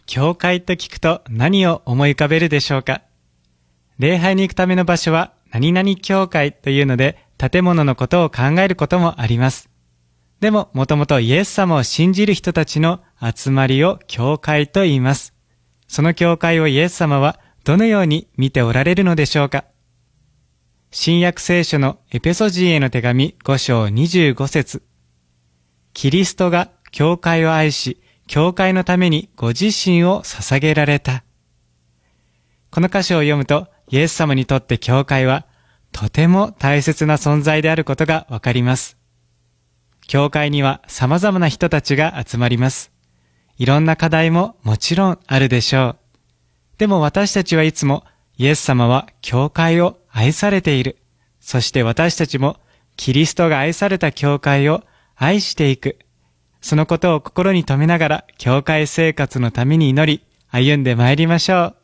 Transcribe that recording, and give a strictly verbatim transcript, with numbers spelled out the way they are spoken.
教会と聞くと何を思い浮かべるでしょうか？礼拝に行くための場所は何々教会というので、建物のことを考えることもあります。でも、もともとイエス様を信じる人たちの集まりを教会と言います。その教会をイエス様はどのように見ておられるのでしょうか？新約聖書のエペソ人への手紙ご章にじゅうご節。キリストが教会を愛し、教会のためにご自身を捧げられた。この箇所を読むと、イエス様にとって教会はとても大切な存在であることがわかります。教会には様々な人たちが集まります。いろんな課題ももちろんあるでしょう。でも私たちはいつもイエス様は教会を愛されている。そして私たちもキリストが愛された教会を愛していく。そのことを心に留めながら教会生活のために祈り、歩んでまいりましょう。